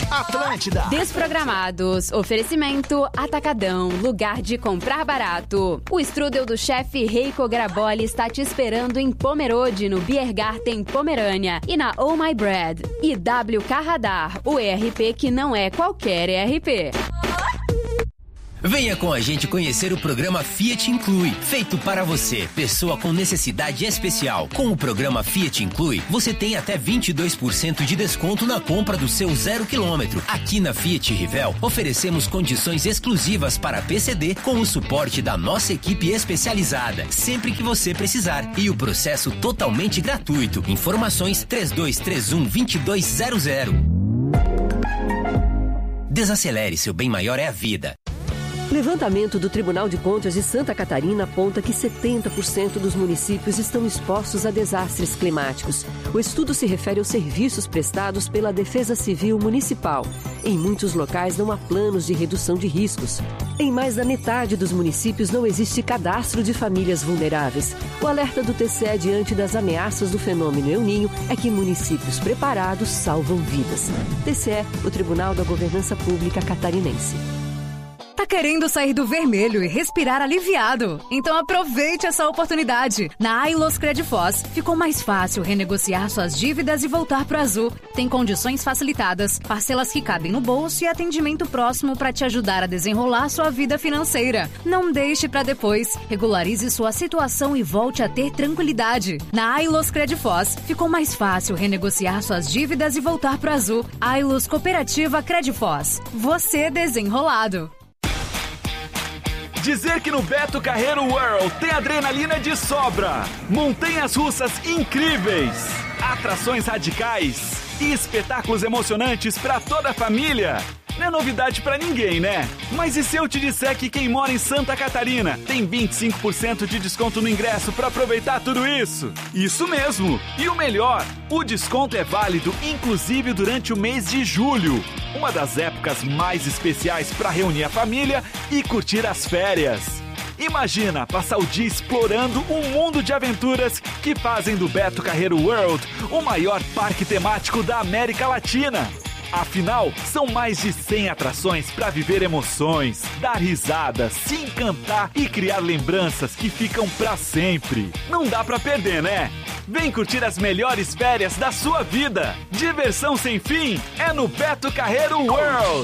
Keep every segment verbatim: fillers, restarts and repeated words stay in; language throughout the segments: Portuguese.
Atlântida. Desprogramados. Oferecimento Atacadão, lugar de comprar barato. O strudel do chefe Reiko Graboli está te esperando em Pomerode, no Biergarten Pomerânia e na Oh My Bread. E W K Radar, o E R P que não é qualquer E R P. Venha com a gente conhecer o programa Fiat Inclui, feito para você, pessoa com necessidade especial. Com o programa Fiat Inclui, você tem até vinte e dois por cento de desconto na compra do seu zero quilômetro. Aqui na Fiat Rivel, oferecemos condições exclusivas para P C D com o suporte da nossa equipe especializada, sempre que você precisar. E o processo totalmente gratuito. Informações três dois três um, dois dois zero zero. Desacelere, seu bem maior é a vida. Levantamento do Tribunal de Contas de Santa Catarina aponta que setenta por cento dos municípios estão expostos a desastres climáticos. O estudo se refere aos serviços prestados pela Defesa Civil Municipal. Em muitos locais não há planos de redução de riscos. Em mais da metade dos municípios não existe cadastro de famílias vulneráveis. O alerta do T C E diante das ameaças do fenômeno El Niño é que municípios preparados salvam vidas. T C E, o Tribunal da Governança Pública Catarinense. Tá querendo sair do vermelho e respirar aliviado? Então aproveite essa oportunidade. Na Ailos Credifós, ficou mais fácil renegociar suas dívidas e voltar pro azul. Tem condições facilitadas, parcelas que cabem no bolso e atendimento próximo para te ajudar a desenrolar sua vida financeira. Não deixe para depois. Regularize sua situação e volte a ter tranquilidade. Na Ailos Credifós, ficou mais fácil renegociar suas dívidas e voltar pro azul. Ailos Cooperativa Credifós. Você desenrolado. Dizer que no Beto Carreiro World tem adrenalina de sobra, montanhas russas incríveis, atrações radicais e espetáculos emocionantes para toda a família. Não é novidade pra ninguém, né? Mas e se eu te disser que quem mora em Santa Catarina tem vinte e cinco por cento de desconto no ingresso pra aproveitar tudo isso? Isso mesmo! E o melhor, o desconto é válido inclusive durante o mês de julho, uma das épocas mais especiais pra reunir a família e curtir as férias. Imagina passar o dia explorando um mundo de aventuras que fazem do Beto Carreiro World o maior parque temático da América Latina. Afinal, são mais de cem atrações para viver emoções, dar risadas, se encantar e criar lembranças que ficam para sempre. Não dá para perder, né? Vem curtir as melhores férias da sua vida. Diversão sem fim é no Beto Carreiro World.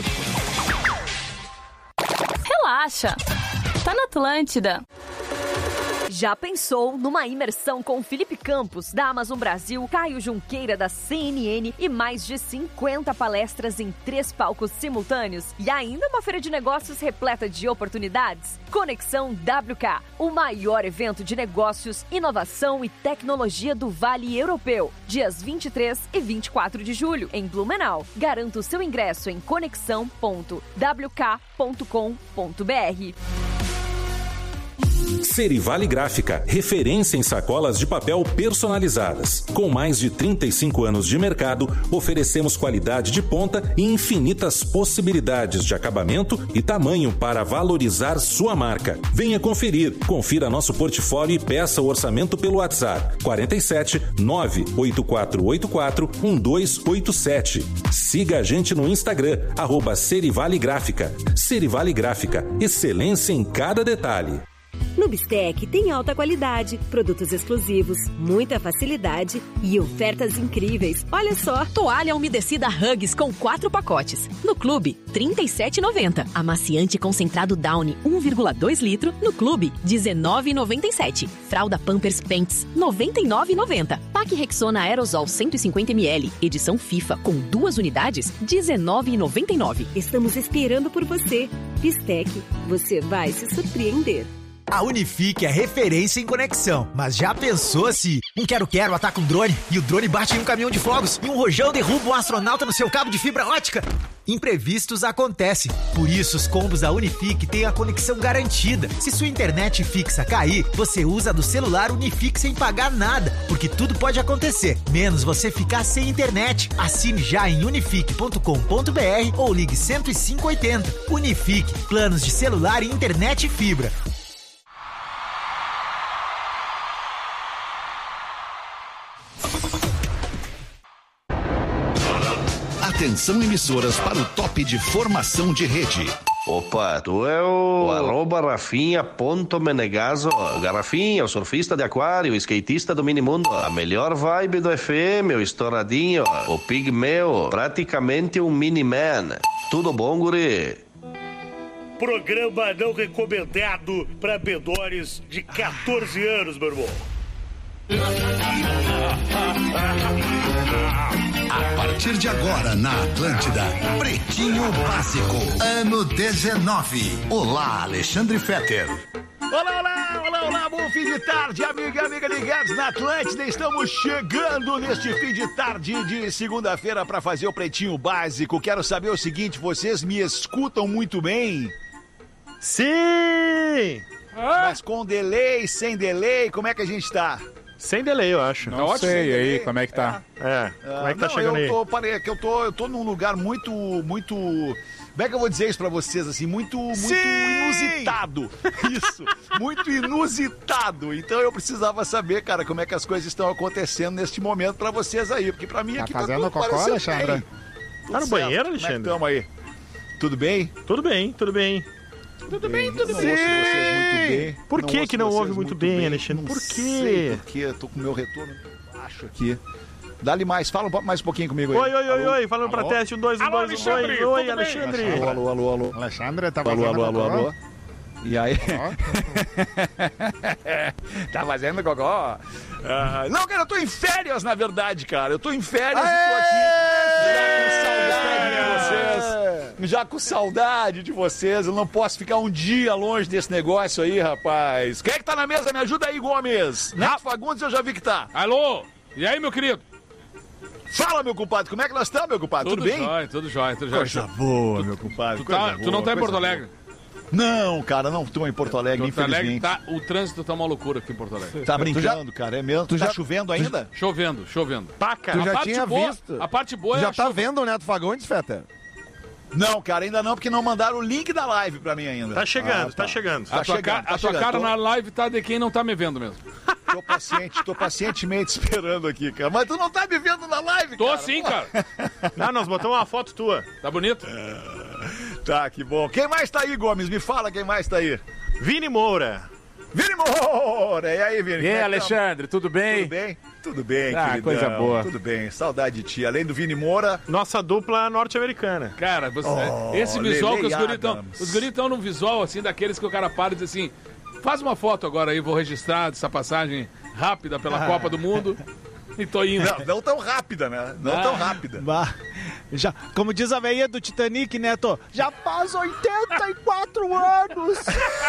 Relaxa, tá na Atlântida. Já pensou numa imersão com Felipe Campos, da Amazon Brasil, Caio Junqueira, da C N N e mais de cinquenta palestras em três palcos simultâneos? E ainda uma feira de negócios repleta de oportunidades? Conexão W K, o maior evento de negócios, inovação e tecnologia do Vale Europeu. Dias vinte e três e vinte e quatro de julho, em Blumenau. Garanta o seu ingresso em conexão ponto w k ponto com ponto b r. Serivale Gráfica, referência em sacolas de papel personalizadas. Com mais de trinta e cinco anos de mercado, oferecemos qualidade de ponta e infinitas possibilidades de acabamento e tamanho para valorizar sua marca. Venha conferir. Confira nosso portfólio e peça o orçamento pelo WhatsApp quarenta e sete, nove oito quatro oito quatro, um dois oito sete. Siga a gente no Instagram, arroba Serivale Gráfica. Serivale Gráfica, excelência em cada detalhe. No Bistec tem alta qualidade, produtos exclusivos, muita facilidade e ofertas incríveis. Olha só! Toalha umedecida Huggies com quatro pacotes. No Clube, trinta e sete reais e noventa centavos. Amaciante concentrado Downy um vírgula dois litro. No Clube, dezenove reais e noventa e sete centavos. Fralda Pampers Pants, noventa e nove reais e noventa centavos. Pack Rexona Aerosol cento e cinquenta mililitros. Edição FIFA com duas unidades, dezenove reais e noventa e nove centavos. Estamos esperando por você. Bistec, você vai se surpreender. A Unifique é referência em conexão, mas já pensou se um quero-quero ataca um drone e o drone bate em um caminhão de fogos e um rojão derruba um astronauta no seu cabo de fibra ótica? Imprevistos acontecem, por isso os combos da Unifique têm a conexão garantida. Se sua internet fixa cair, você usa do celular Unifique sem pagar nada, porque tudo pode acontecer, menos você ficar sem internet. Assine já em unifique ponto com ponto b r ou ligue cento e cinco oitenta. Unifique, planos de celular e internet fibra. Atenção emissoras para o top de formação de rede. Opa, tu é o, o arroba Rafinha ponto Menegaso. Garrafinha, o surfista de aquário, o skatista do minimundo. A melhor vibe do F M, o estouradinho, o pigmeu, praticamente um mini-man. Tudo bom, guri? Programa não recomendado para menores de catorze anos, meu irmão. A partir de agora na Atlântida, Pretinho Básico, ano dezenove. Olá, Alexandre Fetter. Olá, olá, olá, olá, bom fim de tarde, amiga, amiga ligados na Atlântida. Estamos chegando neste fim de tarde de segunda-feira para fazer o Pretinho Básico. Quero saber o seguinte, vocês me escutam muito bem? Sim! Mas com delay, sem delay, como é que a gente tá? Sem delay, eu acho. Não tá sei aí, como é que tá? É, é. como é que tá não, chegando eu aí? Tô, parei, que eu tô, eu tô num lugar muito, muito... Como é que eu vou dizer isso pra vocês, assim? Muito, muito inusitado. Isso, muito inusitado. Então eu precisava saber, cara, como é que as coisas estão acontecendo neste momento pra vocês aí. Porque pra mim tá aqui fazendo tá tudo cocô, Alexandre? Tá no banheiro, Alexandre? Como é que tamo aí? Tudo bem? Tudo bem, tudo bem. Tudo bem, tudo bem. Não ouço vocês muito bem. Por que não que não ouve muito bem, bem, Alexandre? Não Por quê? Sei porque eu tô com o meu retorno baixo aqui. Dá-lhe mais, fala mais um pouquinho comigo aí. Oi, oi, oi, alô? oi, falando pra teste, um, dois, um, dois, um, dois. Oi, Alexandre. Alô, alô, alô, alô. Alexandre, tá fazendo Alô, alô, alô, alô. E aí? Tá fazendo gogó? Ah, não, cara, eu tô em férias, na verdade, cara. Eu tô em férias Aê! e tô aqui já com saudade de vocês. Já com saudade de vocês. Eu não posso ficar um dia longe desse negócio aí, rapaz. Quem é que tá na mesa? Me ajuda aí, Gomes. Neto Fagundes eu já vi que tá. Alô? E aí, meu querido? Fala, meu compadre. Como é que nós estamos, meu compadre? Tudo, tudo bem? Jóia, tudo jóia, tudo jóia. Coisa boa, tu, meu compadre. Tu, tá, boa, tu não tá em Porto Alegre? Boa. Não, cara, não tô em Porto Alegre, Porto infelizmente. Alegre tá, o trânsito tá uma loucura aqui em Porto Alegre. Tá brincando, já, cara, é mesmo? Tu tá já, chovendo ainda? Tu, chovendo, chovendo. Paca. Tu já tinha boa, visto. A parte boa tu é já a tá chuva. vendo o Neto Fagundes, Fetter? Não, cara, ainda não, porque não mandaram o link da live pra mim ainda. Tá chegando, ah, tá. tá chegando. A, tá tua, chegando, ca- tá a tua chegando. cara tô... na live tá de quem não tá me vendo mesmo. Tô paciente, tô pacientemente esperando aqui, cara. Mas tu não tá me vendo na live, tô cara. Tô sim, cara. Não, nós botamos uma foto tua. Tá bonito? É... Tá, que bom. Quem mais tá aí, Gomes? Me fala quem mais tá aí. Vini Moura. Vini Moura! E aí, Vini? E aí, Alexandre, tudo bem? Tudo bem? Tudo bem, ah, queridão. Coisa boa. Tudo bem, saudade de ti. Além do Vini Moura... Nossa dupla norte-americana. Cara, você, oh, esse visual Lele que os guris estão... Adams. Os guris estão num visual, assim, daqueles que o cara para e diz assim... Faz uma foto agora aí, vou registrar essa passagem rápida pela ah. Copa do Mundo... E tô indo. Não, não tão rápida, né? Não ah. tão rápida. Bah. Já, como diz a veia do Titanic, Neto, já faz oitenta e quatro anos.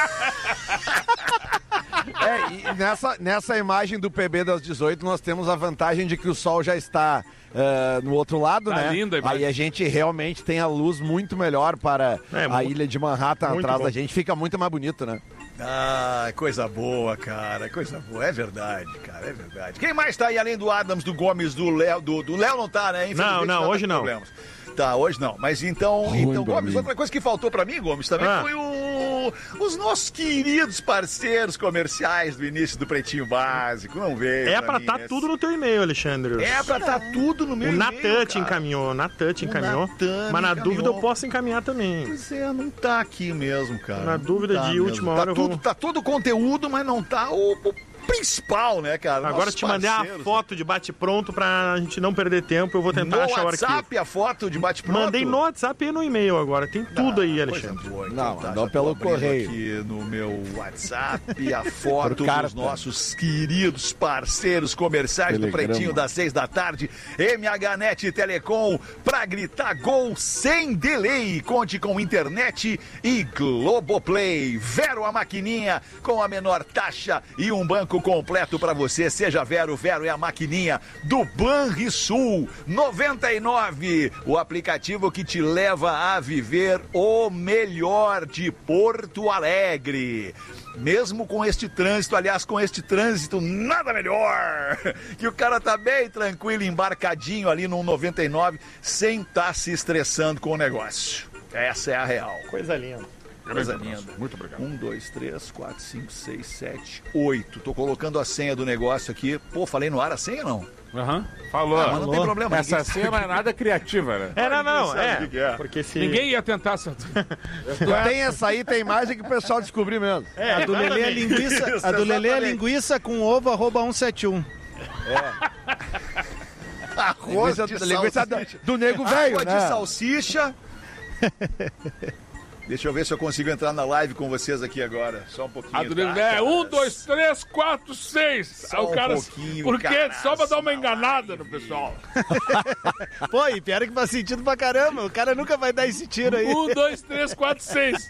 É, e nessa, nessa imagem do P B das dezoito, nós temos a vantagem de que o sol já está uh, no outro lado, tá né? Linda, aí a gente realmente tem a luz muito melhor para é, a muito, ilha de Manhattan atrás bom. da gente. Fica muito mais bonito, né? Ah, coisa boa, cara, coisa boa, é verdade, cara, é verdade. Quem mais tá aí além do Adams, do Gomes, do Léo, do, do Léo não tá, né? Não, não, tá hoje não. Problemas. Tá, hoje não, mas então, Oi, então Gomes, amigo. outra coisa que faltou pra mim, Gomes, também ah. foi o, os nossos queridos parceiros comerciais do início do Pretinho Básico, não veio. É pra estar tá tudo no teu e-mail, Alexandre. É pra estar tá tudo no meu o e-mail, Natan te encaminhou, Natan te encaminhou, Natan mas na encaminhou. dúvida eu posso encaminhar também. Pois é, não tá aqui mesmo, cara. Na dúvida tá de mesmo. última tá hora tudo, eu vou... Tá todo o conteúdo, mas não tá o... o... principal, né, cara? Agora te mandei a foto de bate-pronto pra gente não perder tempo. Eu vou tentar no achar o arquivo. No WhatsApp a foto de bate-pronto? Mandei no WhatsApp e no e-mail agora. Tem tudo ah, aí, Alexandre. Boa, então não, tá, mandou pelo correio. Aqui no meu WhatsApp a foto dos nossos queridos parceiros comerciais Telegrama. do Pretinho das seis da tarde. M H Net Telecom pra gritar gol sem delay. Conte com internet e Globoplay. Vero a maquininha com a menor taxa e um banco completo para você. Seja Vero, Vero é a maquininha do Banrisul noventa e nove, o aplicativo que te leva a viver o melhor de Porto Alegre. Mesmo com este trânsito, aliás, com este trânsito, nada melhor que o cara tá bem tranquilo, embarcadinho ali no noventa e nove, sem estar tá se estressando com o negócio. Essa é a real. Coisa linda. Coisa linda. Muito obrigado. Um, dois, três, quatro, cinco, seis, sete, oito. Tô colocando a senha do negócio aqui. Pô, falei no ar a senha, não? Aham. Uhum. Falou. Ah, mas não tem problema. Essa ninguém... cena é nada criativa, né? É, não, não. É, que que é. porque se... Ninguém ia tentar essa... Tu tem essa aí, tem mais é que o pessoal descobriu mesmo. É, a do Lelê é linguiça, Isso, a do Lelê é exatamente. linguiça com ovo, arroba cento e setenta e um. Arroz de Linguiça- linguiça salsicha. do nego velho, Água né? de salsicha. Deixa eu ver se eu consigo entrar na live com vocês aqui agora. Só um pouquinho. A do tá, Nego é cara? um, dois, três, quatro, seis. Só Aí o um cara. pouquinho, Por quê? cara, Só pra dar uma na enganada no pessoal. Pô, e pior é que faz sentido pra caramba. O cara nunca vai dar esse tiro aí. Um, dois, três, quatro, seis.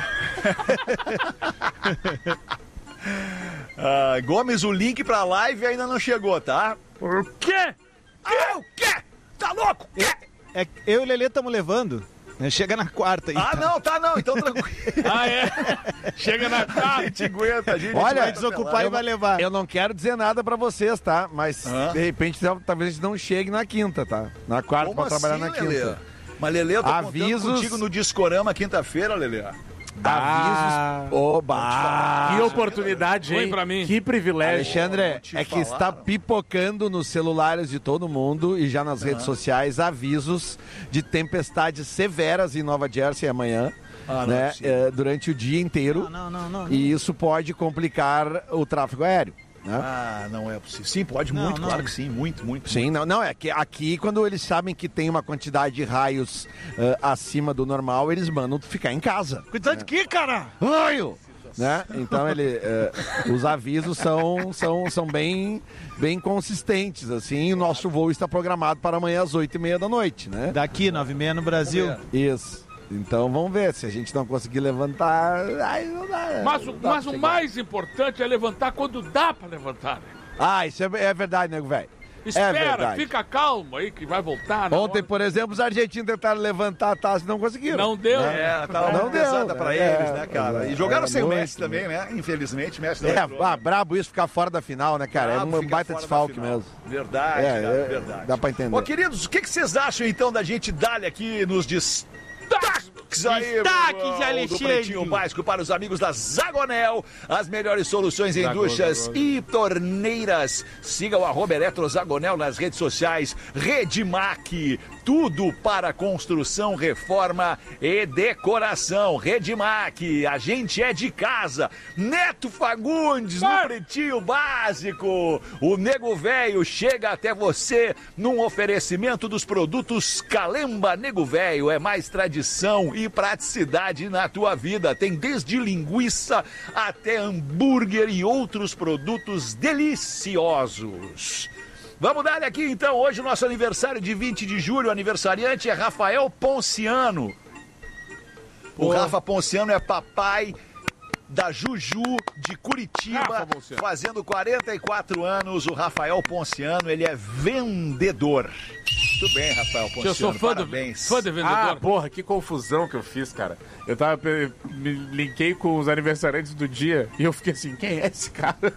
Ah, Gomes, o link pra live ainda não chegou, tá? O quê? Ah, o quê? Tá louco? Quê? É, eu e o Lelê estamos levando. Né? Chega na quarta aí. Ah, tá? não, tá não, então tranquilo. Ah, é? Chega na A casa. gente aguenta, a gente Olha, Vai desocupar e vai levar. Eu não quero dizer nada pra vocês, tá? Mas, Hã? de repente, talvez a gente não chegue na quinta, tá? Na quarta, Como pra trabalhar assim, na quinta. Lelê? Mas, Lelê, eu tô Avisos- contando contigo no Discorama quinta-feira, Lelê. Avisos. Oba! Que oportunidade, Põe hein? pra mim. Que privilégio. Alexandre, te é que falaram. está pipocando nos celulares de todo mundo e já nas redes sociais avisos de tempestades severas em Nova Jersey amanhã, Ah, não é né? possível. eh, durante o dia inteiro. Não, não, não. não. E isso pode complicar o tráfego aéreo. Né? Ah, não é possível. Sim, pode Não, muito, não. claro que sim. Muito, muito. Sim, não, não, é que aqui, quando eles sabem que tem uma quantidade de raios eh, acima do normal, eles mandam tu ficar em casa. Cuidado de quê, cara? Raio! Né? Então ele, eh, os avisos são, são, são bem, bem consistentes, assim, e o nosso voo está programado para amanhã às oito e meia da noite, né? Daqui, nove e meia no Brasil. Isso. Então vamos ver, se a gente não conseguir levantar, aí não dá. Mas, o- não dá mas pra o chegar. mais importante é levantar quando dá pra levantar. Né? Ah, isso é, é verdade, nego velho. É Espera, verdade. fica calmo aí que vai voltar. na Ontem, hora. por exemplo, os argentinos tentaram levantar a taça e não conseguiram. Não deu. Né? É, tava Não muito deu, pesada pra é, eles, né, cara? é, E jogaram é, sem o muito, Messi também, né? Infelizmente, Messi não É, entrou. ah, brabo isso ficar fora da final, né, cara? Brabo é um ficar baita fora da desfalque final. mesmo. Verdade, É, cara, é, verdade. dá pra entender. Ô, queridos, o que, que vocês acham, então, da gente dar aqui nos destaques aí, Destaques, meu irmão, do Alexandre. Pretinho Básico para os amigos da Zagonel, as melhores soluções em Zago, duchas Zago. e torneiras. Siga o arroba Eletrozagonel nas redes sociais. Redmac, tudo para construção, reforma e decoração. Redmac, a gente é de casa. Neto Fagundes no Pretinho Básico. O Nego Velho chega até você num oferecimento dos produtos Calemba Nego Velho. É mais tradição e praticidade na tua vida. Tem desde linguiça até hambúrguer e outros produtos deliciosos. Vamos dar aqui então, hoje o nosso aniversário de vinte de julho, o aniversariante é Rafael Ponciano. O Rafa Ponciano é papai da Juju de Curitiba, Rafa Ponciano. fazendo quarenta e quatro anos. O Rafael Ponciano, ele é vendedor. Muito bem, Rafael Ponciano, Eu sou fã, do, parabéns. fã de vendedor. Ah, porra, que confusão que eu fiz, cara. Eu tava, pe- me linkei com os aniversariantes do dia e eu fiquei assim, quem é esse cara?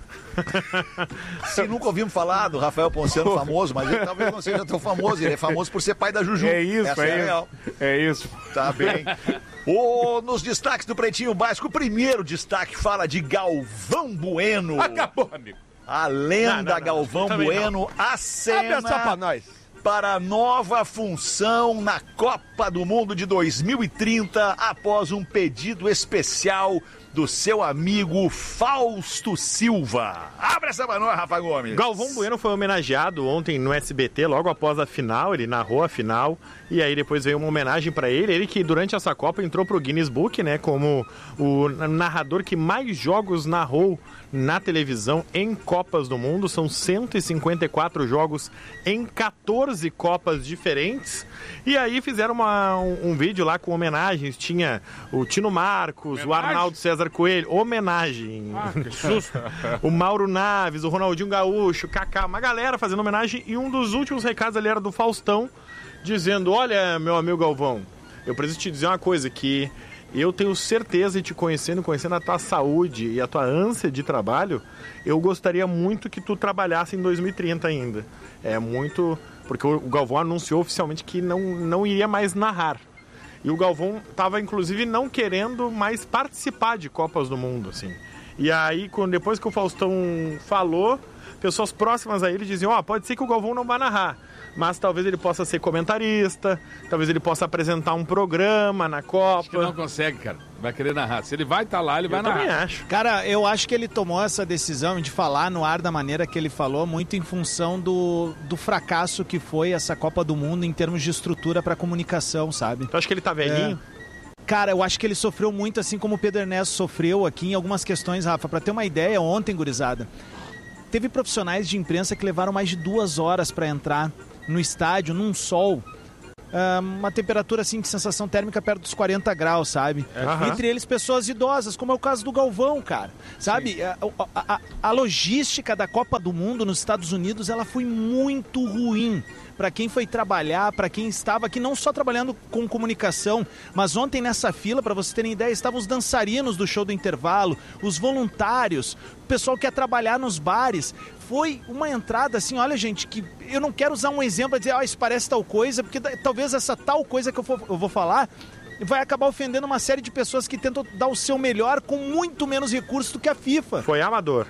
Sim, nunca ouvimos falar do Rafael Ponciano famoso, mas ele talvez não seja tão famoso. Ele é famoso por ser pai da Juju. É isso, Essa é, é a isso. real. É isso. Tá bem. Ô, nos destaques do Pretinho Básico, o primeiro destaque fala de Galvão Bueno. Acabou, amigo. A lenda Não, não, não, Galvão também Bueno Abre acena essa pra nós. para a nova função na Copa do Mundo de dois mil e trinta, após um pedido especial do seu amigo Fausto Silva. Abre essa pra nós, Rafa Gomes. Galvão Bueno foi homenageado ontem no S B T, logo após a final, ele narrou a final, e aí depois veio uma homenagem pra ele, ele que durante essa Copa entrou pro Guinness Book, né, como o narrador que mais jogos narrou na televisão em Copas do Mundo, são cento e cinquenta e quatro jogos em quatorze Copas diferentes, e aí fizeram uma, um, um vídeo lá com homenagens, tinha o Tino Marcos, Homenagem? o Arnaldo César Coelho, homenagem, Ah, que susto. o Mauro Naves, o Ronaldinho Gaúcho, o Kaká, uma galera fazendo homenagem, e um dos últimos recados ali era do Faustão, dizendo, olha, meu amigo Galvão, eu preciso te dizer uma coisa, que eu tenho certeza, te conhecendo, conhecendo a tua saúde e a tua ânsia de trabalho, eu gostaria muito que tu trabalhasse em dois mil e trinta ainda. É muito... Porque o Galvão anunciou oficialmente que não, não iria mais narrar. E o Galvão estava, inclusive, não querendo mais participar de Copas do Mundo, assim. E aí, quando, depois que o Faustão falou, pessoas próximas a ele diziam, ó, oh, pode ser que o Galvão não vá narrar, mas talvez ele possa ser comentarista, talvez ele possa apresentar um programa na Copa. Acho que não consegue, cara. Vai querer narrar. Se ele vai estar tá lá, ele vai eu narrar. Também acho. Cara, eu acho que ele tomou essa decisão de falar no ar da maneira que ele falou, muito em função do, do fracasso que foi essa Copa do Mundo em termos de estrutura para comunicação, sabe? Tu acha que ele tá velhinho? É. Cara, eu acho que ele sofreu muito, assim como o Pedro Ernesto sofreu aqui em algumas questões, Rafa. Pra ter uma ideia, ontem, gurizada, teve profissionais de imprensa que levaram mais de duas horas para entrar no estádio, num sol, uh, uma temperatura assim de sensação térmica perto dos quarenta graus, sabe? Uhum. Entre eles pessoas idosas, como é o caso do Galvão, cara. Sabe? A, a, a, a logística da Copa do Mundo nos Estados Unidos, ela foi muito ruim para quem foi trabalhar, para quem estava aqui não só trabalhando com comunicação, mas ontem nessa fila, para vocês terem ideia, estavam os dançarinos do show do intervalo, os voluntários, o pessoal que ia trabalhar nos bares. Foi uma entrada assim, olha gente, que eu não quero usar um exemplo e dizer, ah, isso parece tal coisa, porque talvez essa tal coisa que eu vou, eu vou falar vai acabar ofendendo uma série de pessoas que tentam dar o seu melhor com muito menos recursos do que a FIFA. Foi amador.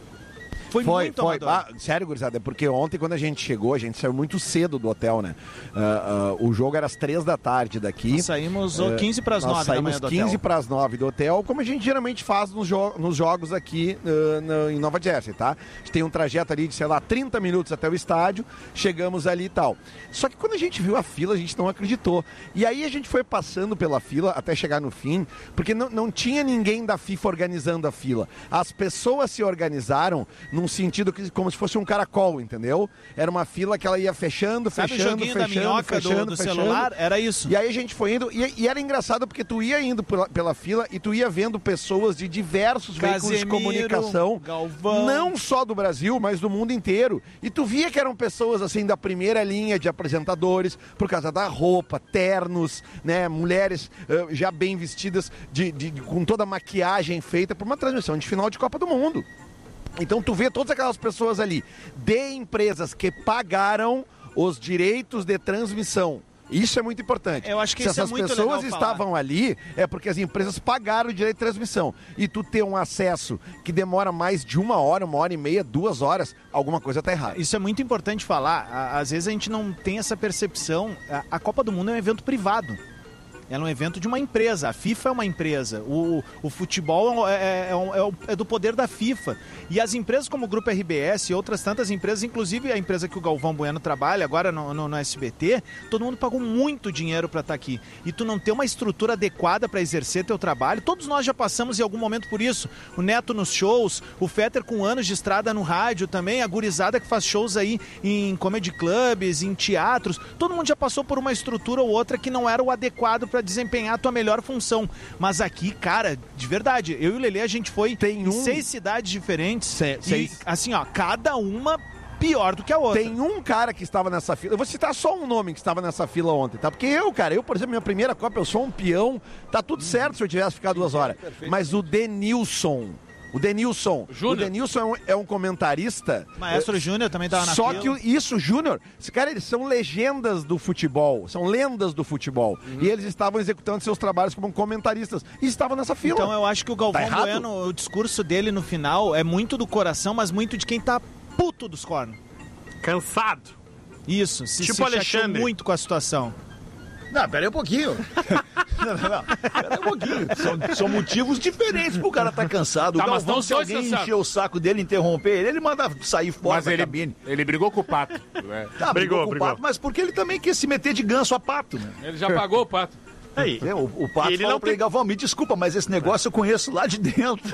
Foi, foi muito foi. amador. Ah, sério, gurizada, é porque ontem quando a gente chegou, a gente saiu muito cedo do hotel, né? Uh, uh, o jogo era às três da tarde daqui. Nós saímos uh, quinze para as nove da manhã do hotel. quinze para as nove do hotel, como a gente geralmente faz nos, jo nos jogos aqui uh, no, em Nova Jersey, tá? A gente tem um trajeto ali de, sei lá, trinta minutos até o estádio, chegamos ali e tal. Só que quando a gente viu a fila, a gente não acreditou. E aí a gente foi passando pela fila até chegar no fim, porque não, não tinha ninguém da FIFA organizando a fila. As pessoas se organizaram num sentido que como se fosse um caracol, entendeu? Era uma fila que ela ia fechando, Sabe fechando, o joguinho fechando, da minhoca fechando, do, do fechando. celular? Era isso. E aí a gente foi indo, e, e era engraçado porque tu ia indo pela, pela fila e tu ia vendo pessoas de diversos Casemiro, veículos de comunicação, Galvão. não só do Brasil, mas do mundo inteiro. E tu via que eram pessoas assim da primeira linha de apresentadores, por causa da roupa, ternos, né, mulheres uh, já bem vestidas, de, de, de, com toda a maquiagem feita por uma transmissão de final de Copa do Mundo. Então tu vê todas aquelas pessoas ali de empresas que pagaram os direitos de transmissão. Isso é muito importante. Eu acho que Se isso é essas muito pessoas legal estavam falar. ali, é porque as empresas pagaram o direito de transmissão. E tu ter um acesso que demora mais de uma hora, uma hora e meia, duas horas, alguma coisa tá errada. Isso é muito importante falar. Às vezes a gente não tem essa percepção. A Copa do Mundo é um evento privado. Ela é um evento de uma empresa, a FIFA é uma empresa, o, o futebol é, é, é, é do poder da FIFA. E as empresas como o Grupo R B S e outras tantas empresas, inclusive a empresa que o Galvão Bueno trabalha agora no, no, no S B T, todo mundo pagou muito dinheiro para estar aqui. E tu não ter uma estrutura adequada para exercer teu trabalho, todos nós já passamos em algum momento por isso. O Neto nos shows, o Fetter com anos de estrada no rádio também, a gurizada que faz shows aí em comedy clubs, em teatros, todo mundo já passou por uma estrutura ou outra que não era o adequado para desempenhar a tua melhor função. Mas aqui, cara, de verdade, eu e o Lelê, a gente foi Tem um... em seis cidades diferentes. Se, seis. E, assim, ó, cada uma pior do que a outra. Tem um cara que estava nessa fila, eu vou citar só um nome que estava nessa fila ontem, tá? Porque eu, cara, eu, por exemplo, minha primeira Copa, eu sou um peão, tá tudo certo se eu tivesse ficado duas horas. Mas o Denilson... O Denilson. Júnior. O Denilson é um, é um comentarista. Maestro Júnior também tava na Só fila. que isso, Júnior, esse cara, eles são legendas do futebol. São lendas do futebol. Uhum. E eles estavam executando seus trabalhos como comentaristas. E estavam nessa fila. Então eu acho que o Galvão tá Bueno, o discurso dele no final é muito do coração, mas muito de quem tá puto dos cornos. Cansado. Isso. Se, tipo se Alexandre. muito com a situação. Não, pera aí um pouquinho. Não, não, não. Pera aí um pouquinho. São, são motivos diferentes pro cara tá cansado. Tá, o mas Galvão, não se só alguém cansado. encher o saco dele, interromper ele, ele manda sair fora mas da ele, cabine. Ele brigou com o Pato. Né? Tá, brigou, brigou com brigou. o Pato, mas porque ele também quer se meter de ganso a pato, né? Ele já pagou o Pato. Aí. É, o, o Pato ele falou não pra ele, tem... Galvão, me desculpa, mas esse negócio eu conheço lá de dentro.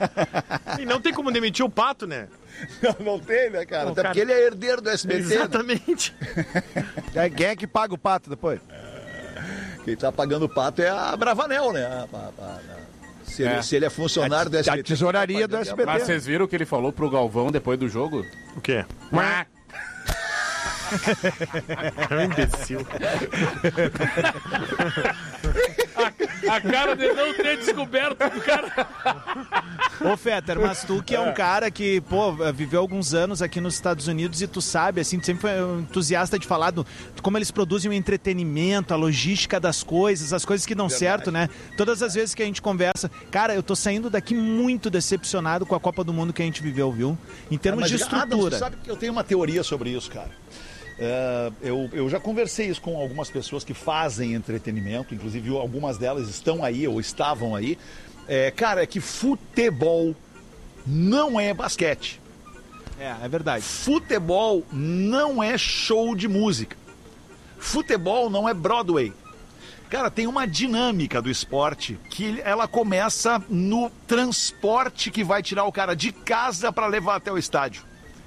E não tem como demitir o Pato, né? Não, não tem, né, cara? Não, Até cara... porque ele é herdeiro do S B T. Exatamente. Né? Quem é que paga o Pato depois? Quem tá pagando o Pato é a Bravanel, né? A, a, a, se, ele, É. se ele é funcionário a, do S B T. A tesouraria do S B T. Mas vocês viram o que ele falou pro Galvão depois do jogo? O quê? É um imbecil. A cara de não ter descoberto do cara. Ô, Fetter, mas tu que é um cara que, pô, viveu alguns anos aqui nos Estados Unidos e tu sabe, assim, tu sempre foi um entusiasta de falar do, de como eles produzem o entretenimento, a logística das coisas, as coisas que dão Verdade. certo, né? Todas as vezes que a gente conversa, cara, eu tô saindo daqui muito decepcionado com a Copa do Mundo que a gente viveu, viu? Em termos Mas, de Adam, estrutura. você sabe que eu tenho uma teoria sobre isso, cara. É, eu, eu já conversei isso com algumas pessoas que fazem entretenimento, inclusive algumas delas estão aí ou estavam aí. É, cara, é que futebol não é basquete. É, é verdade. Futebol não é show de música. Futebol não é Broadway. Cara, tem uma dinâmica do esporte que ela começa no transporte que vai tirar o cara de casa para levar até o estádio.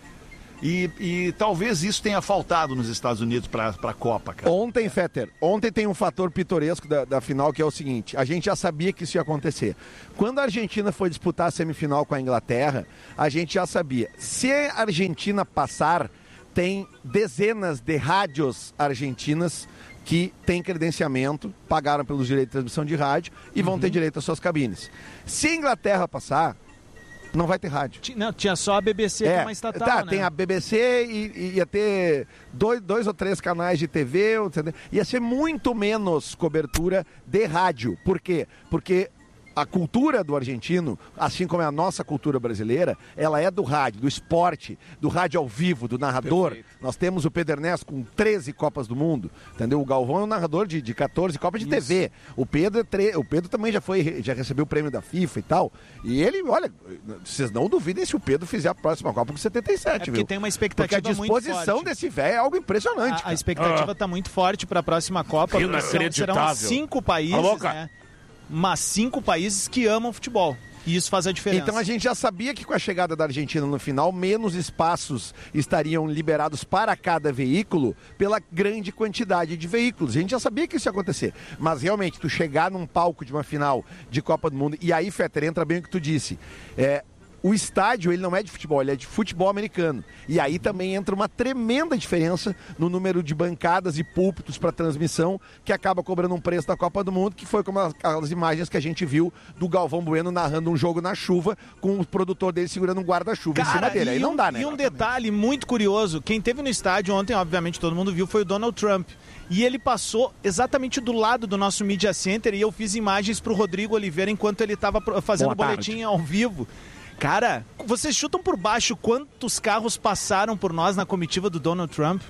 E, e talvez isso tenha faltado nos Estados Unidos para a Copa, cara. Ontem, Fetter, ontem tem um fator pitoresco da, da final que é o seguinte, a gente já sabia que isso ia acontecer. Quando a Argentina foi disputar a semifinal com a Inglaterra, a gente já sabia. Se a Argentina passar, tem dezenas de rádios argentinas que têm credenciamento, pagaram pelos direitos de transmissão de rádio e vão Uhum. ter direito às suas cabines. Se a Inglaterra passar, não vai ter rádio. Não, tinha só a B B C, que é uma estatal, tá, né? tem a B B C e, e ia ter dois, dois ou três canais de T V, entendeu? Ia ser muito menos cobertura de rádio. Por quê? Porque a cultura do argentino, assim como é a nossa cultura brasileira, ela é do rádio, do esporte, do rádio ao vivo, do narrador. Perfeito. Nós temos o Pedro Ernesto com treze Copas do Mundo, entendeu? O Galvão é um narrador de, de catorze Copas de Isso. T V. O Pedro, é tre... o Pedro também já foi, já recebeu o prêmio da FIFA e tal. E ele, olha, vocês não duvidem se o Pedro fizer a próxima Copa com setenta e sete, é porque viu? Tem uma expectativa porque a disposição muito desse velho é algo impressionante. A, a expectativa está ah. muito forte para a próxima Copa. Serão, serão cinco países, né? Mas cinco países que amam futebol. E isso faz a diferença. Então a gente já sabia que com a chegada da Argentina no final, menos espaços estariam liberados para cada veículo pela grande quantidade de veículos. A gente já sabia que isso ia acontecer. Mas realmente, tu chegar num palco de uma final de Copa do Mundo, e aí, Fetter, entra bem o que tu disse. É... O estádio, ele não é de futebol, ele é de futebol americano. E aí também entra uma tremenda diferença no número de bancadas e púlpitos para transmissão, que acaba cobrando um preço da Copa do Mundo, que foi como as, as imagens que a gente viu do Galvão Bueno narrando um jogo na chuva, com o produtor dele segurando um guarda-chuva em cima dele. Aí um, não dá, né? E um detalhe muito curioso, quem teve no estádio ontem, obviamente todo mundo viu, foi o Donald Trump. E ele passou exatamente do lado do nosso Media Center e eu fiz imagens para o Rodrigo Oliveira enquanto ele estava fazendo o boletim ao vivo. Cara, vocês chutam por baixo quantos carros passaram por nós na comitiva do Donald Trump?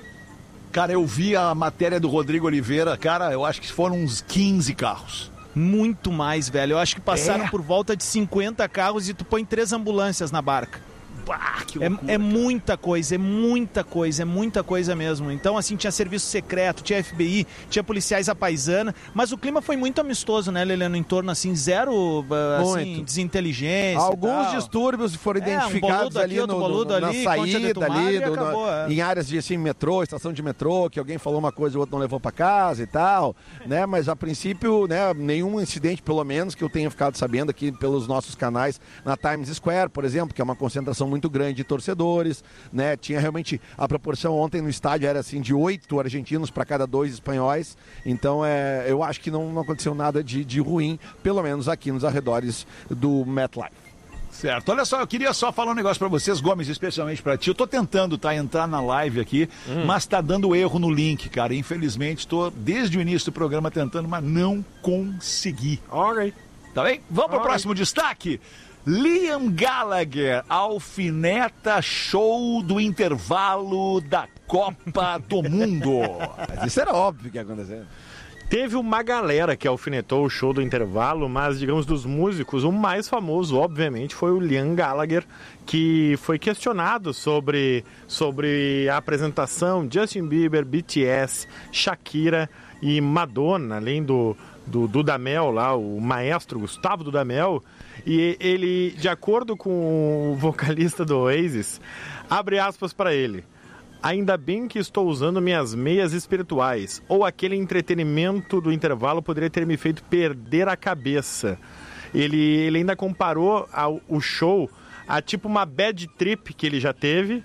Cara, eu vi a matéria do Rodrigo Oliveira, cara, eu acho que foram uns quinze carros. Muito mais, velho. Eu acho que passaram é. por volta de cinquenta carros e tu põe três ambulâncias na barca. Bah, que loucura, é, é muita coisa, é muita coisa, é muita coisa mesmo. Então, assim, tinha serviço secreto, tinha F B I, tinha policiais à paisana, mas o clima foi muito amistoso, né, Leleno? Em torno, assim, zero, assim, desinteligência. Alguns distúrbios foram é, identificados um ali, aqui, no, no, na ali, saída ali, do, acabou, no, é. em áreas de, assim, metrô, estação de metrô, que alguém falou uma coisa e o outro não levou pra casa e tal, né? Mas, a princípio, né, nenhum incidente, pelo menos, que eu tenha ficado sabendo aqui pelos nossos canais, na Times Square, por exemplo, que é uma concentração muito grande de torcedores, né? Tinha realmente a proporção ontem no estádio era assim de oito argentinos para cada dois espanhóis. Então é, eu acho que não, não aconteceu nada de, de ruim, pelo menos aqui nos arredores do MetLife. Certo, olha só, eu queria só falar um negócio pra vocês, Gomes, especialmente pra ti. Eu tô tentando, tá, entrar na live aqui, hum. mas tá dando erro no link, cara. Infelizmente, tô desde o início do programa tentando, mas não consegui. Ok. Tá bem? Vamos pro próximo destaque. Liam Gallagher alfineta show do intervalo da Copa do Mundo. Mas isso era óbvio que ia acontecer. Teve uma galera que alfinetou o show do intervalo, mas, digamos, dos músicos, o mais famoso, obviamente, foi o Liam Gallagher, que foi questionado sobre, sobre a apresentação Justin Bieber, B T S, Shakira e Madonna, além do, do Dudamel lá, o maestro Gustavo Dudamel. E ele, de acordo com o vocalista do Oasis, abre aspas para ele: ainda bem que estou usando minhas meias espirituais, ou aquele entretenimento do intervalo poderia ter me feito perder a cabeça. Ele, ele ainda comparou ao, o show a tipo uma bad trip que ele já teve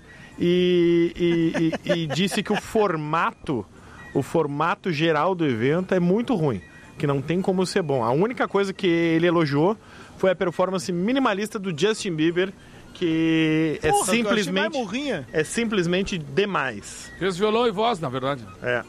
e, e, e, e disse que o formato, o formato geral do evento é muito ruim. que não tem como ser bom. A única coisa que ele elogiou foi a performance minimalista do Justin Bieber, que é Porra, simplesmente que eu achei mais é simplesmente demais. Fez violão e voz, na verdade. É.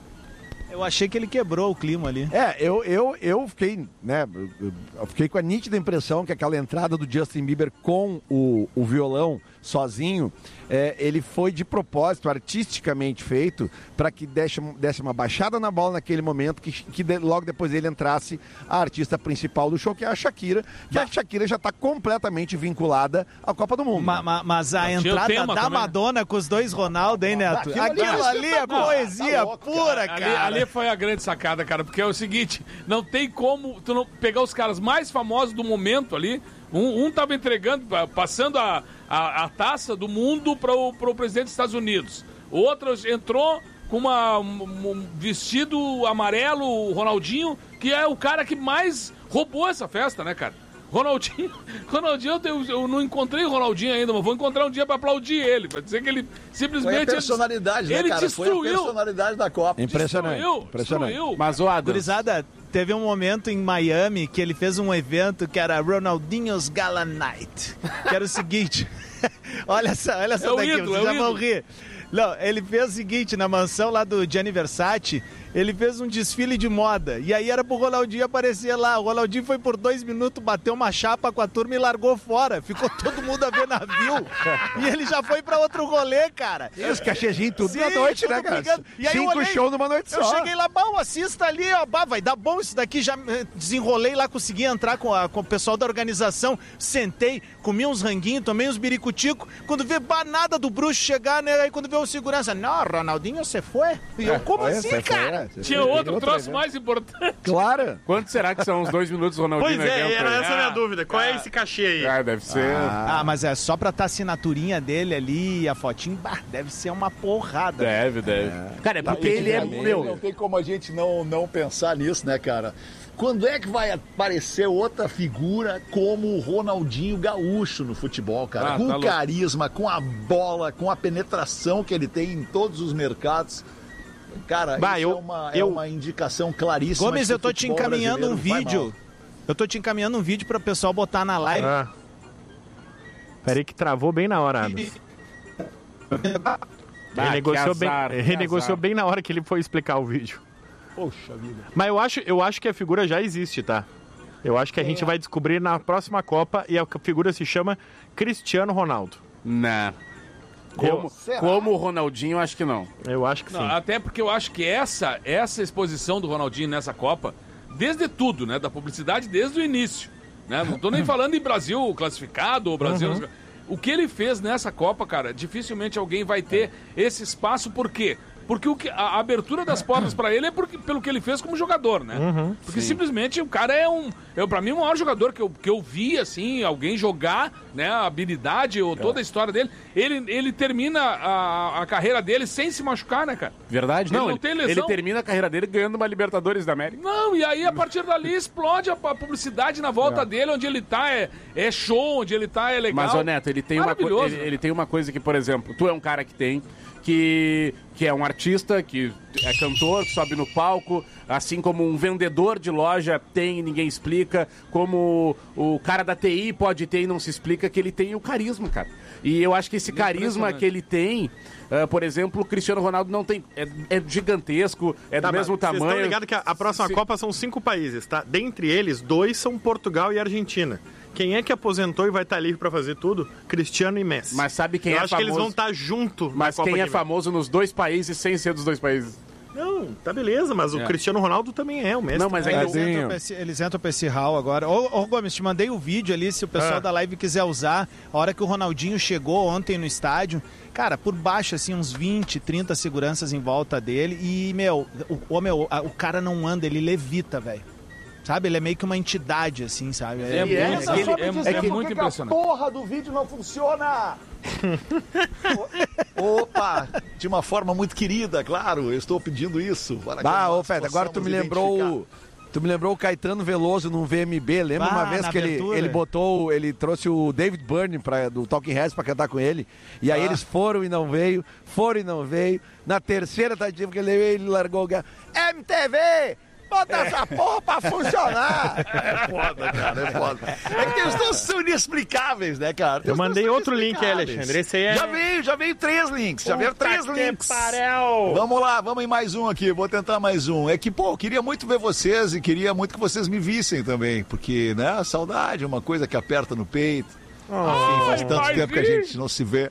Eu achei que ele quebrou o clima ali. É, eu, eu, eu fiquei, né, eu fiquei com a nítida impressão que aquela entrada do Justin Bieber com o, o violão sozinho, é, ele foi de propósito, artisticamente feito, para que desse, desse uma baixada na bola naquele momento, que, que de, logo depois ele entrasse a artista principal do show, que é a Shakira, que a Shakira já está completamente vinculada à Copa do Mundo. Ma, ma, mas a entrada da também, Madonna, né? Com os dois Ronaldo, hein, Neto? Aquilo, Aquilo ali é poesia tá louco, pura, cara. cara. Ali, ali foi a grande sacada, cara, porque é o seguinte, não tem como tu não pegar os caras mais famosos do momento ali. Um, um tava entregando, passando a, a, a taça do mundo para o presidente dos Estados Unidos. O outro entrou com uma, um, um vestido amarelo, o Ronaldinho, que é o cara que mais roubou essa festa, né, cara? Ronaldinho, Ronaldinho eu, eu não encontrei o Ronaldinho ainda, mas vou encontrar um dia para aplaudir ele, para dizer que ele simplesmente... Foi a personalidade, ele, né, cara? Ele destruiu. Foi a personalidade da Copa. Impressionante. Destruiu, Impressionante. Destruiu. Mas, o Gurizada, teve um momento em Miami que ele fez um evento que era Ronaldinho's Gala Night, que era o seguinte... olha essa, olha essa é daqui, ídolo, vocês é já vão rir. Não, ele fez o seguinte, na mansão lá do Gianni Versace, ele fez um desfile de moda, e aí era pro Ronaldinho aparecer lá. O Ronaldinho foi por dois minutos, bateu uma chapa com a turma e largou fora. Ficou todo mundo a ver navio. E ele já foi pra outro rolê, cara. Isso, cachezinho tudo Sim, na noite, tudo né, cara? brigando. E aí Cinco eu olhei, shows numa noite eu só. cheguei lá, bom, assista ali, ó, bah, vai dar bom isso daqui. Já eh, desenrolei lá, consegui entrar com, a, com o pessoal da organização, sentei, comi uns ranguinhos, tomei uns biricutico. Quando vê, bah, nada do bruxo chegar, né? Aí quando vê o segurança, não, Ronaldinho, você foi? E eu, como é, assim, cara? Foi, é, Tinha outro, outro troço mais importante. Claro. Quanto será que são os dois minutos, Ronaldinho? Pois é, era essa a minha Ah, dúvida. Qual ah, é esse cachê aí? Ah, deve ser. Ah, mas é só pra estar a assinaturinha dele ali, a fotinho, bah, deve ser uma porrada. Deve, deve. É. Cara, é porque ele é meu. Não tem como a gente não, não pensar nisso, né, cara? Quando é que vai aparecer outra figura como o Ronaldinho Gaúcho no futebol, cara? Ah, com tá o carisma, com a bola, com a penetração que ele tem em todos os mercados. Cara, bah, isso eu, é, uma, eu... é uma indicação claríssima. Gomes, eu tô te encaminhando um vídeo. Mal. Eu tô te encaminhando um vídeo para o pessoal botar na live. Ah. Peraí que travou bem na hora, Adams. Ah, renegociou azar, bem, renegociou bem na hora que ele foi explicar o vídeo. Poxa vida. Mas eu acho, eu acho que a figura já existe, tá? Eu acho que a gente vai descobrir na próxima Copa e a figura se chama Cristiano Ronaldo. Não. Como, como o Ronaldinho, acho que não. Eu acho que Não, sim. até porque eu acho que essa, essa exposição do Ronaldinho nessa Copa, desde tudo, né? Da publicidade desde o início. Né? Não tô nem falando em Brasil classificado ou Brasil... Uhum. O que ele fez nessa Copa, cara, dificilmente alguém vai ter esse espaço, por quê? Porque o que, a abertura das portas pra ele é porque, pelo que ele fez como jogador, né? Uhum, porque sim. simplesmente o cara é um... É, pra mim, o maior jogador que eu, que eu vi, assim, alguém jogar, né? A habilidade ou toda a história dele. Ele, ele termina a, a carreira dele sem se machucar, né, cara? Verdade? Ele Não, não ele, tem lesão. ele termina a carreira dele ganhando uma Libertadores da América. Não, e aí a partir dali explode a, a publicidade na volta É. dele, onde ele tá é, é show, onde ele tá é legal. Mas, ô Neto, ele tem, uma, co- Maravilhoso, ele, né? ele tem uma coisa que, por exemplo, tu é um cara que tem, que, que é um artista, que é cantor, que sobe no palco, assim como um vendedor de loja tem e ninguém explica, como o cara da T I pode ter e não se explica, que ele tem o carisma, cara. E eu acho que esse carisma que ele tem, uh, por exemplo, o Cristiano Ronaldo não tem, é, é gigantesco, é Tá, do mesmo mas Vocês tamanho. estão ligados que a, a próxima Se- Copa são cinco países, tá? Dentre eles, dois são Portugal e Argentina. Quem é que aposentou e vai estar livre pra fazer tudo? Cristiano e Messi. Mas sabe quem Eu é acho que eles famoso? vão estar junto Mas na Copa quem é que vem. famoso nos dois países sem ser dos dois países? Não, tá beleza, mas o É. Cristiano Ronaldo também é, o Messi. Não, mas É, ainda... eles, entram pra esse, eles entram pra esse hall agora. Ô, ô Gomes, te mandei o vídeo ali, se o pessoal Ah. da live quiser usar. A hora que o Ronaldinho chegou ontem no estádio, cara, por baixo, assim, uns vinte, trinta seguranças em volta dele. E, meu, o, o, meu, a- o cara não anda, ele levita, velho. Sabe? Ele é meio que uma entidade, assim, sabe? É muito- é, é aquele- que- é- é muito impressionante. porra do vídeo não funciona! O- Opa! De uma forma muito querida, claro, eu estou pedindo isso. Para que Ah, ô nós Feta, agora tu me possamos lembrou identificar. o- Tu me lembrou o Caetano Veloso num V M B. Lembra Ah, uma vez na que ele, abertura. ele botou, ele trouxe o David Byrne pra, do Talking Heads pra cantar com ele. E aí Ah. eles foram e não veio, foram e não veio. Na terceira tentativa que ele veio, ele largou o gar... M T V! Bota essa porra pra funcionar. É foda, cara, é foda. É que tem os dois são inexplicáveis, né, cara? Tem Eu mandei outro link aí, Alexandre. Esse aí é... Já veio, já veio três links. Já veio três Puta que links. pariu. Vamos lá, vamos em mais um aqui. Vou tentar mais um. É que, pô, eu queria muito ver vocês e queria muito que vocês me vissem também. Porque, né, a saudade é uma coisa que aperta no peito. Enfim, faz tanto tempo que a gente não se vê.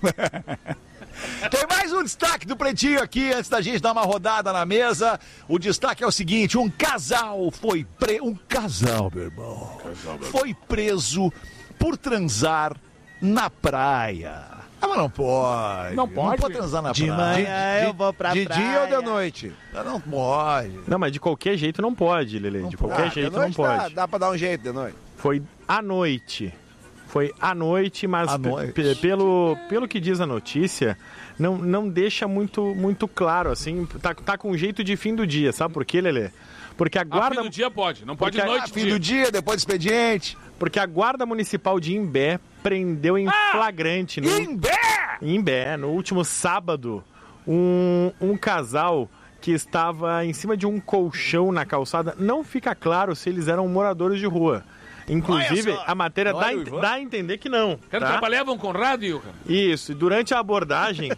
Tem mais um destaque do Pretinho aqui, antes da gente dar uma rodada na mesa. O destaque é o seguinte: um casal foi preso. Um casal, meu irmão. Casal, meu foi preso por transar na praia. Ah, mas não pode. Não pode. Não pode transar na De praia. manhã eu vou pra De praia. dia ou de noite? Não pode. Não, mas de qualquer jeito não pode, Lelê. De qualquer Ah, jeito de não noite pode. Dá, dá pra dar um jeito de noite. Foi à noite. Foi à noite, mas À pe- noite. pe- pelo, pelo que diz a notícia, não, não deixa muito, muito claro, assim, tá, tá com jeito de fim do dia, sabe por quê, Lelê? Porque a A guarda... fim do dia pode, não pode Porque a- noite Ah, fim do dia, depois do expediente. Porque a guarda municipal de Imbé prendeu em flagrante... No, Imbé! em Imbé, no último sábado, um, um casal que estava em cima de um colchão na calçada. Não fica claro se eles eram moradores de rua. Inclusive, Olha só. a matéria Não dá, era o a- Ivan? dá a entender que não. Cara, tá? trabalhavam com rádio, cara. Isso, e durante a abordagem,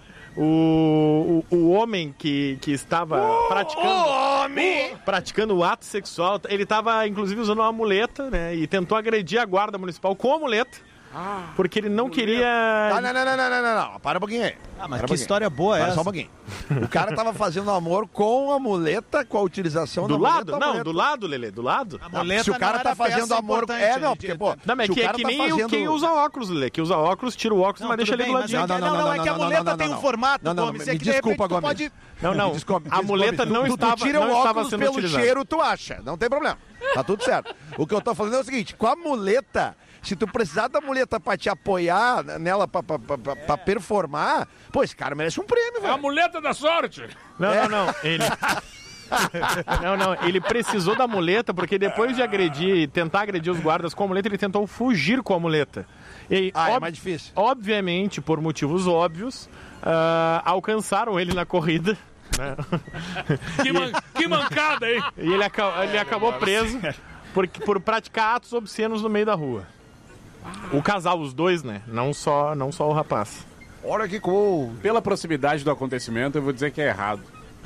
o, o, o homem que, que estava praticando, homem! praticando o ato sexual, ele estava inclusive usando uma muleta, né? E tentou agredir a guarda municipal com a muleta. Porque ele não queria. Não, não, não, não, não, não, não, não. Para um pouquinho aí. Ah, mas Para um que pouquinho. história boa é Para essa? só um pouquinho. O cara tava fazendo amor com a muleta, com a utilização Do da lado? muleta. a Não, muleta- do lado, Lelê, do lado. A muleta Se o cara não tá era fazendo peça amor... importante É, não, ali, porque, de- pô... Não, mas se o que, é cara que tá nem fazendo... o quem usa óculos, Lelê. Que usa óculos, tira o óculos, Não, mas deixa tudo ele bem, do mas ladinho. é que, não, não, é que a muleta tem um formato, Não, não, Gomes, me é que de desculpa, repente tu Gomes. pode... Não, não. Me desculpa, A me muleta desculpa. não Tu- estava, Tu tira não o estava óculos sendo pelo utilizada. cheiro, tu acha. Não tem problema. Tá tudo certo. O que eu tô falando é o seguinte, com a muleta... Se tu precisar da muleta pra te apoiar nela, pra, pra, pra, pra performar, pô, esse cara merece um prêmio, É velho. a muleta da sorte. Não, não, não. Ele... Não, não. Ele precisou da muleta porque depois de agredir, tentar agredir os guardas com a muleta, ele tentou fugir com a muleta. E, Ah, é ob- mais difícil. Obviamente, por motivos óbvios, ah, alcançaram ele na corrida. Né? Que, man- que mancada, hein? E ele, aca- ele acabou preso por, por praticar atos obscenos no meio da rua. O casal, os dois, né? Não só, não só o rapaz. Olha que cool. Pela proximidade do acontecimento, eu vou dizer que é errado.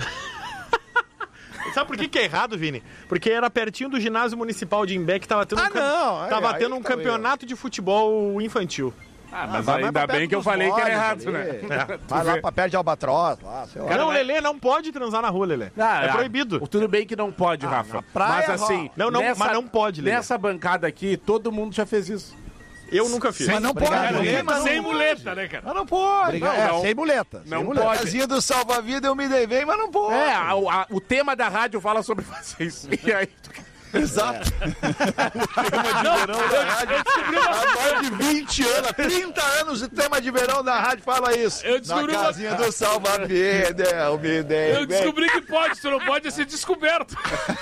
Sabe por que, que é errado, Vini? Porque era pertinho do ginásio municipal de Imbé que tava tendo Ah, um, cam- não, é, tava aí tendo um que tá campeonato de futebol infantil. Ah, mas vai mais ainda pra bem perto que eu dos falei que era bodes errado, ali. né? É. Vai lá pra perto de Albatroz, lá, sei lá. Não, Lelê não pode transar na rua, Lelê. Ah, é ah, proibido. Tudo bem que não pode, Rafa. praia, mas assim, Não, não, mas não pode, Lelê. Nessa bancada aqui, todo mundo já fez isso. Eu nunca fiz. Mas não Obrigado, pode. Lelê. Mas Sem não muleta, né, cara? Mas não pode. Obrigado. Não, É, não. sem muleta. Não sem pode. muleta. Casinha do salva-vida eu me dei bem, mas não pode. É, a- a- o tema da rádio fala sobre fazer isso. E aí, Exato. O tema de verão da rádio. Há mais de vinte anos, trinta anos de tema de verão da rádio fala isso. Eu descobri Na uma- casinha do salva-vida, eu me dei Eu bem. descobri que pode, se não pode é ser descoberto.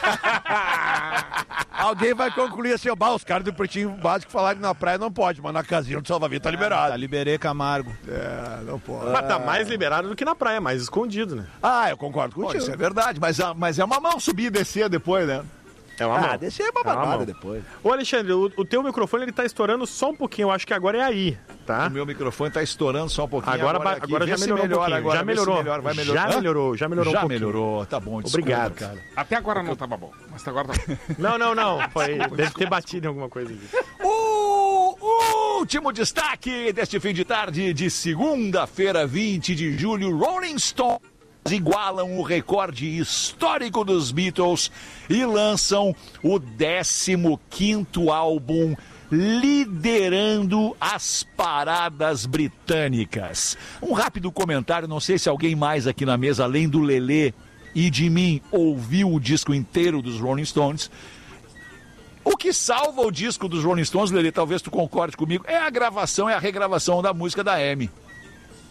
Alguém vai concluir assim, ó, bah, os caras do Pretinho Básico falaram que na praia não pode, mas na casinha do Salva-Vida tá liberado. Tá, liberei Camargo. É, não pode. Mas tá mais liberado do que na praia, mais escondido, né? Ah, eu concordo Pô, contigo. isso é verdade, mas, a- mas é uma mão subir e descer depois, né? É uma Ah, mão. descer é uma É uma babada mão. depois. Ô, Alexandre, o, o teu microfone ele tá estourando só um pouquinho. Eu acho que agora é aí, tá? O meu microfone tá estourando só um pouquinho. Agora, agora, ba- aqui. agora Vê já se melhorou um melhora pouquinho. agora, já vê se melhorou. melhora, vai melhorar. Já Hã? melhorou, já melhorou Já um pouquinho. melhorou, tá bom, desculpa, Obrigado. cara. Até agora não tava bom, mas agora tá bom. Não, não, não. Foi, deve ter batido em alguma coisa aqui. O último destaque deste fim de tarde de segunda-feira, vinte de julho, Rolling Stones igualam o recorde histórico dos Beatles e lançam o décimo quinto álbum liderando as paradas britânicas. Um rápido comentário, não sei se alguém mais aqui na mesa, além do Lelê e de mim, ouviu o disco inteiro dos Rolling Stones. O que salva o disco dos Rolling Stones, Lelê, talvez tu concorde comigo, é a gravação, é a regravação da música da Amy.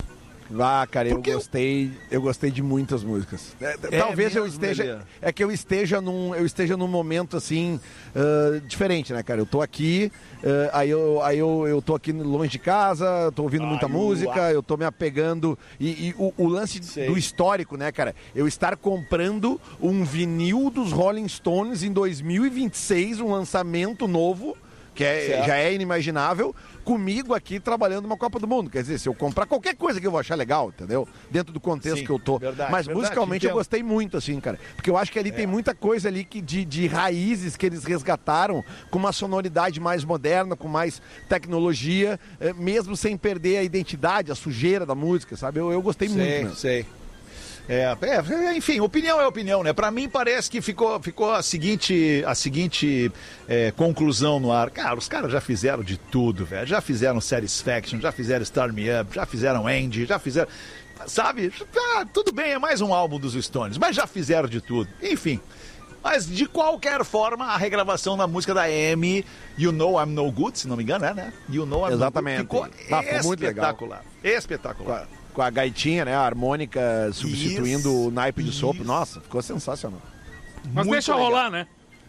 Ah, cara, eu gostei, eu gostei de muitas músicas. É, talvez eu esteja, Lelê. é que eu esteja num, eu esteja num momento assim uh, diferente, né, cara? Eu tô aqui, uh, aí eu, aí eu, eu tô aqui longe de casa, tô ouvindo ah, muita música, uau. eu tô me apegando e, e o, o lance Sei. do histórico, né, cara? Eu estar comprando um vinil dos Rolling Stones em dois mil e vinte e seis, um lançamento novo. Que é, já é inimaginável, comigo aqui trabalhando numa Copa do Mundo. Quer dizer, se eu comprar qualquer coisa que eu vou achar legal, entendeu? Dentro do contexto Sim, que eu tô. Verdade, Mas verdade, musicalmente entendo. eu gostei muito, assim, cara. Porque eu acho que ali é. tem muita coisa ali que de, de raízes que eles resgataram com uma sonoridade mais moderna, com mais tecnologia, mesmo sem perder a identidade, a sujeira da música, sabe? Eu, eu gostei sei, muito, né? Sei, É, é, enfim, opinião é opinião, né? Pra mim parece que ficou, ficou a seguinte, a seguinte é, conclusão no ar. Cara, os caras já fizeram de tudo, velho. Já fizeram Satisfaction, já fizeram Start Me Up, já fizeram Andy, já fizeram... Sabe? Ah, tudo bem, é mais um álbum dos Stones, mas já fizeram de tudo. Enfim. Mas, de qualquer forma, a regravação da música da Amy, You Know I'm No Good, se não me engano, é, né? You Know I'm Exatamente. No Good, ficou ah, foi muito espetacular. Legal. Espetacular. Com a gaitinha, né? A harmônica substituindo isso, o naipe de sopro. Nossa, ficou sensacional. Mas muito deixa legal. rolar, né?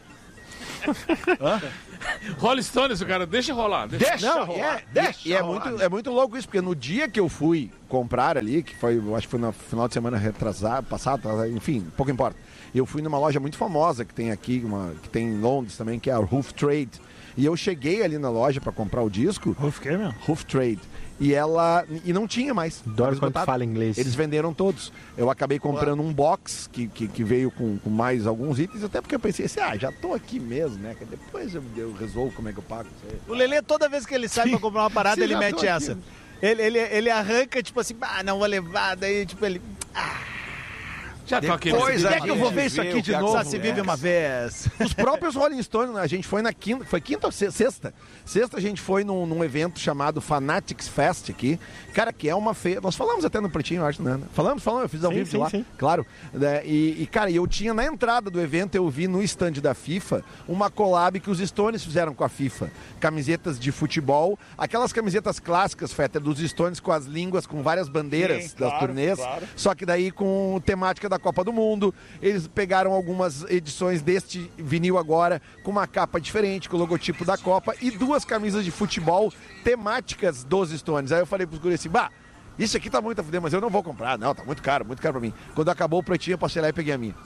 Hã? Rolling Stones, cara, deixa rolar. Deixa, deixa Não, rolar. É, deixa e é, rolar. Muito, é muito louco isso, porque no dia que eu fui comprar ali, que foi, acho que foi no final de semana retrasado, passado, enfim, pouco importa. Eu fui numa loja muito famosa que tem aqui, uma, que tem em Londres também, que é a Roof Trade. E eu cheguei ali na loja pra comprar o disco. Roof que, meu? Roof Trade. E ela. E não tinha mais. Adoro quando fala inglês. Eles venderam todos. Eu acabei comprando um box que, que, que veio com, com mais alguns itens, até porque eu pensei assim, ah, já tô aqui mesmo, né? Que depois eu, eu resolvo como é que eu pago. O Lelê, toda vez que ele sai Sim. pra comprar uma parada, Sim, ele mete essa. Ele, ele, ele arranca, tipo assim, ah, não vou levar, daí, tipo, ele. Ah. Já tô aqui. Depois é que eu vou ver isso aqui de novo. Só se vive uma vez. Os próprios Rolling Stones, a gente foi na quinta, foi quinta ou sexta? Sexta a gente foi num, num evento chamado Fanatics Fest aqui, cara, que é uma feira, nós falamos até no Pretinho, eu acho, né? Falamos, falamos, eu fiz ao sim, vivo sim, lá, sim. claro. Né? E, e, cara, eu tinha na entrada do evento, eu vi no stand da FIFA, uma collab que os Stones fizeram com a FIFA. Camisetas de futebol, aquelas camisetas clássicas, Fetter, dos Stones com as línguas, com várias bandeiras sim, das claro, turnês, claro. Só que daí com temática da Copa do Mundo. Eles pegaram algumas edições deste vinil agora com uma capa diferente, com o logotipo da Copa e duas camisas de futebol temáticas dos Stones. Aí eu falei pros guris assim, bah, isso aqui tá muito a fuder, mas eu não vou comprar. Não, tá muito caro, muito caro pra mim. Quando acabou o pretinho, eu passei lá e peguei a minha.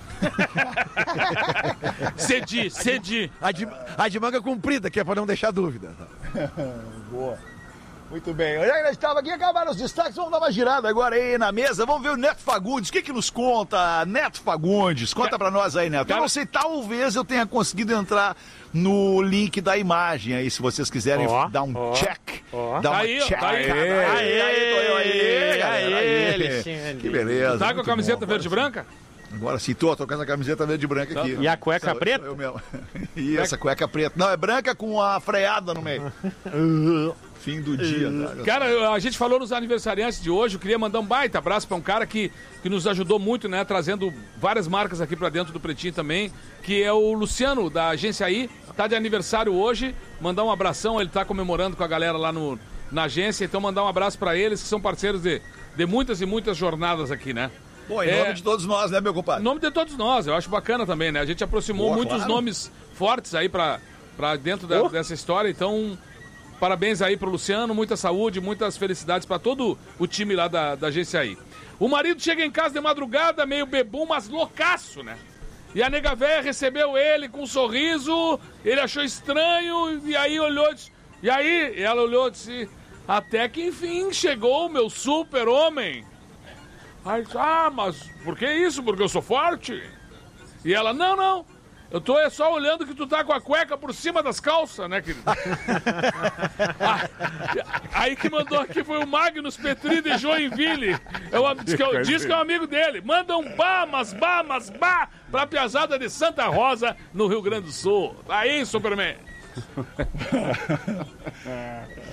Cedi, cedi. A de, a de manga comprida, que é pra não deixar dúvida. Boa. Muito bem, eu já estava aqui, acabaram os destaques, vamos dar uma girada agora aí na mesa, vamos ver o Neto Fagundes, o que que nos conta, Neto Fagundes, conta pra nós aí, Neto. Eu não sei, talvez eu tenha conseguido entrar no link da imagem aí, se vocês quiserem oh, dar um oh, check, oh. dar uma aí, check. Aí, aí, aí, aí, tô eu aí, aí, aí, que beleza. Tá com a camiseta verde e branca? Agora sim, tô, tô com essa camiseta verde e branca aqui. E a cueca Sabe, preta? Eu mesmo. E essa cueca preta. Não, é branca com a freada no meio. Fim do dia. Tá? Cara, a gente falou nos aniversariantes de hoje, eu queria mandar um baita abraço pra um cara que, que nos ajudou muito, né, trazendo várias marcas aqui pra dentro do Pretinho também, que é o Luciano, da Agência I, tá de aniversário hoje, mandar um abração, ele tá comemorando com a galera lá no, na agência, então mandar um abraço pra eles, que são parceiros de, de muitas e muitas jornadas aqui, né. Bom, em é, nome de todos nós, né, meu compadre? Em nome de todos nós, eu acho bacana também, né, a gente aproximou Boa, muitos claro. nomes fortes aí pra, pra dentro da, oh. dessa história, então... Parabéns aí pro Luciano, muita saúde, muitas felicidades pra todo o time lá da, da agência aí. O marido chega em casa de madrugada, meio bebum, mas loucaço, né? E a nega véia recebeu ele com um sorriso, ele achou estranho, e aí olhou, e aí ela olhou e disse, até que enfim chegou o meu super-homem. Aí disse, ah, mas por que isso? Porque eu sou forte? E ela, não, não. Eu tô é só olhando que tu tá com a cueca por cima das calças, né, querido? ah, aí que mandou aqui foi o Magnus Petri de Joinville. Eu, diz, que eu, diz que é um amigo dele. Manda um bá, mas bá, mas bá pra piazada de Santa Rosa, no Rio Grande do Sul. Aí, Superman.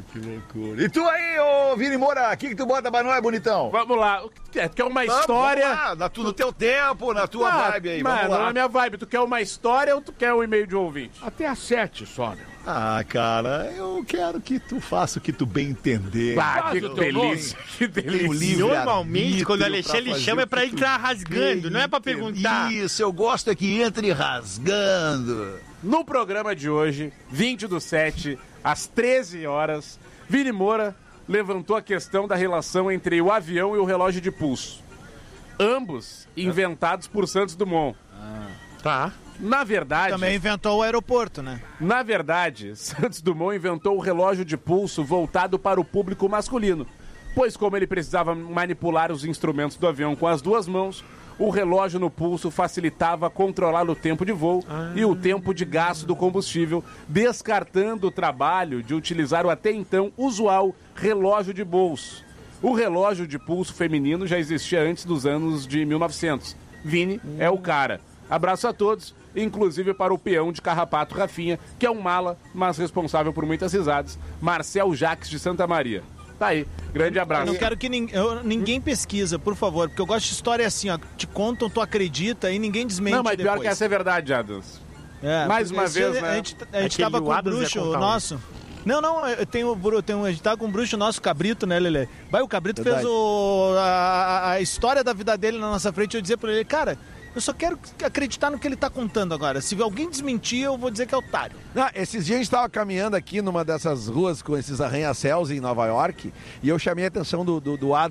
que loucura. E tu aí, ô Vini Moura, o que, que tu bota pra nós, bonitão? Vamos lá. Tu quer uma Vamos, história... Vamos lá, na tu, no teu tempo, na tua Ah, vibe aí, mano, vamos lá. na minha vibe. Tu quer uma história ou tu quer um e-mail de ouvinte? Até às sete só, meu. Ah, cara, eu quero que tu faça o que tu bem entender. Ah, que delícia, que delícia. Normalmente, quando o Alexandre chama é pra entrar rasgando, não é pra perguntar. Isso, eu gosto é que entre rasgando. No programa de hoje, vinte do sete, às treze horas, Vini Moura levantou a questão da relação entre o avião e o relógio de pulso. Ambos inventados por Santos Dumont. Ah. Tá. Na verdade... Também inventou o aeroporto, né? Na verdade, Santos Dumont inventou o relógio de pulso voltado para o público masculino, pois como ele precisava manipular os instrumentos do avião com as duas mãos, o relógio no pulso facilitava controlar o tempo de voo ah. e o tempo de gasto do combustível, descartando o trabalho de utilizar o até então usual relógio de bolso. O relógio de pulso feminino já existia antes dos anos de mil e novecentos. Vini hum. é o cara. Abraço a todos, inclusive para o peão de carrapato Rafinha, que é um mala, mas responsável por muitas risadas, Marcel Jacques de Santa Maria. Tá aí, grande abraço. Eu não quero que nin... eu, ninguém pesquisa, por favor, porque eu gosto de história assim, ó, te contam, tu acredita e ninguém desmente. Não, mas pior depois. que essa é verdade, Adams. É, mais uma vez, né? A gente, a gente tava com o bruxo nosso. Não, não, eu tenho, eu tenho, a gente tava com um bruxo nosso, Cabrito, né, Lelê? Vai, o Cabrito Verdade. fez o, a, a história da vida dele na nossa frente, eu dizia pra ele, cara... Eu só quero acreditar no que ele tá contando agora. Se alguém desmentir, eu vou dizer que é otário. Não, esses dias a gente tava caminhando aqui numa dessas ruas com esses arranha-céus em Nova York e eu chamei a atenção do, do, do Adam